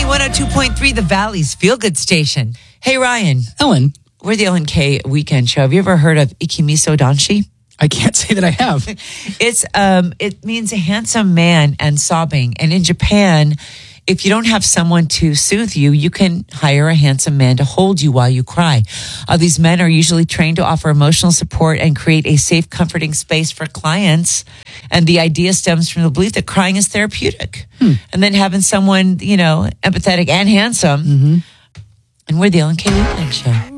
102.3, The Valley's Feel Good Station. Hey, Ryan. Ellen. We're the Ellen K Weekend Show. Have you ever heard of Ikimiso Danshi? I can't say that I have. It means a handsome man and sobbing. And in Japan, if you don't have someone to soothe you, you can hire a handsome man to hold you while you cry. These men are usually trained to offer emotional support and create a safe, comforting space for clients. And the idea stems from the belief that crying is therapeutic. And then having someone, empathetic and handsome. And we're the Ellen K Weekend Show.